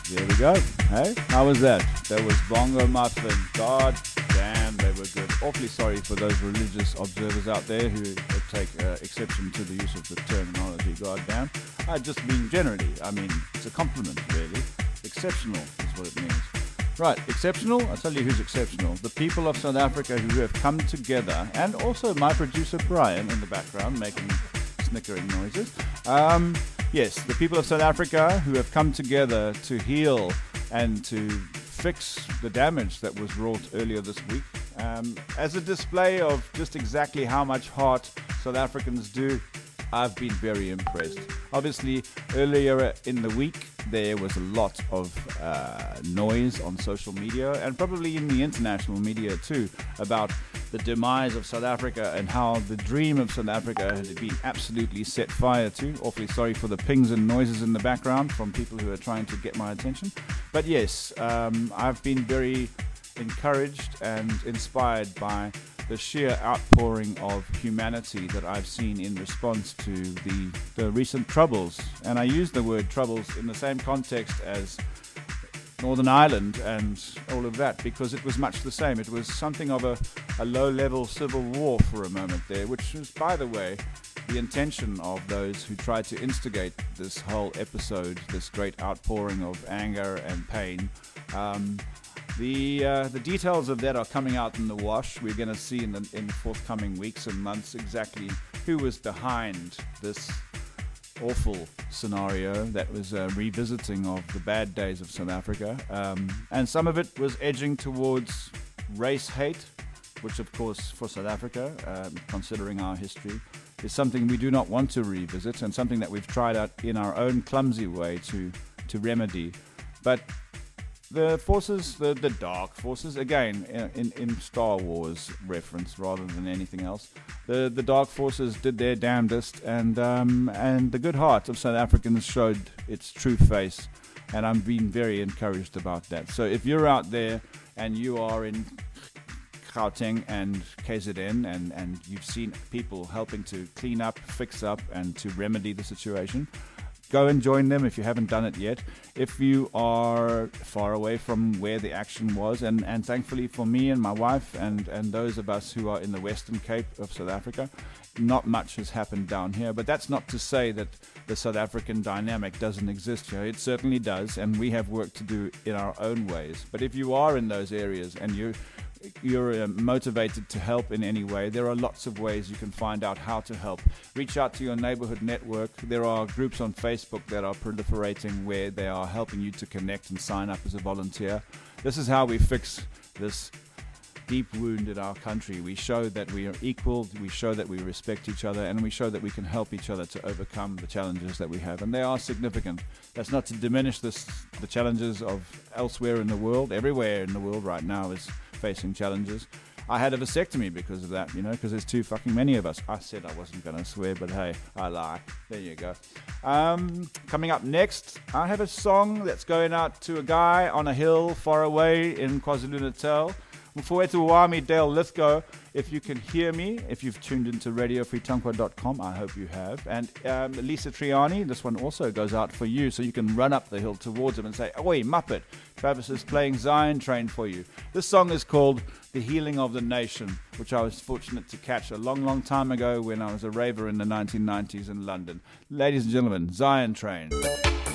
There we go. Hey, how was that? That was Bongo Muffin. God damn, they were good. Awfully sorry for those religious observers out there who take exception to the use of the terminology. God damn. I just mean generally. I mean, it's a compliment, really. Exceptional is what it means. Right, exceptional? I'll tell you who's exceptional. The people of South Africa who have come together, and also my producer Brian in the background making snickering noises. Yes, the people of South Africa who have come together to heal and to fix the damage that was wrought earlier this week. As a display of just exactly how much heart South Africans do, I've been very impressed. Obviously, earlier in the week, there was a lot of noise on social media and probably in the international media too about the demise of South Africa and how the dream of South Africa had been absolutely set fire to. Awfully sorry for the pings and noises in the background from people who are trying to get my attention. But yes, I've been very encouraged and inspired by the sheer outpouring of humanity that I've seen in response to the recent troubles. And I use the word troubles in the same context as Northern Ireland and all of that, because it was much the same. It was something of a low-level civil war for a moment there, which was, by the way, the intention of those who tried to instigate this whole episode, this great outpouring of anger and pain. The details of that are coming out in the wash. We're going to see in the forthcoming weeks and months exactly who was behind this awful scenario that was revisiting of the bad days of South Africa. And some of it was edging towards race hate, which of course for South Africa, considering our history, is something we do not want to revisit and something that we've tried out in our own clumsy way to remedy. But the forces, the dark forces, again, in Star Wars reference rather than anything else, the dark forces did their damnedest, and the good heart of South Africans showed its true face, and I'm being very encouraged about that. So if you're out there and you are in Gauteng and KZN and you've seen people helping to clean up, fix up, and to remedy the situation, go and join them if you haven't done it yet. If you are far away from where the action was, and thankfully for me and my wife and those of us who are in the Western Cape of South Africa, not much has happened down here. But that's not to say that the South African dynamic doesn't exist here. It certainly does, and we have work to do in our own ways. But if you are in those areas and you're motivated to help in any way, there are lots of ways you can find out how to help. Reach out to your neighborhood network. There are groups on Facebook that are proliferating where they are helping you to connect and sign up as a volunteer. This is how we fix this deep wound in our country. We show that we are equal, we show that we respect each other, and we show that we can help each other to overcome the challenges that we have, and they are significant. That's not to diminish the challenges of elsewhere in the world. Everywhere in the world right now is facing challenges. I had a vasectomy because of that, because there's too fucking many of us. I said I wasn't going to swear, but hey, I lie. There you go. Coming up next, I have a song that's going out to a guy on a hill far away in KwaZulu-Natal. Mfowethu wami Dale Lithgow, if you can hear me, if you've tuned into radiofreetankwa.com, I hope you have. And Lisa Triani, this one also goes out for you, so you can run up the hill towards him and say, "Oi, Muppet, Travis is playing Zion Train for you." This song is called The Healing of the Nation, which I was fortunate to catch a long, long time ago when I was a raver in the 1990s in London. Ladies and gentlemen, Zion Train.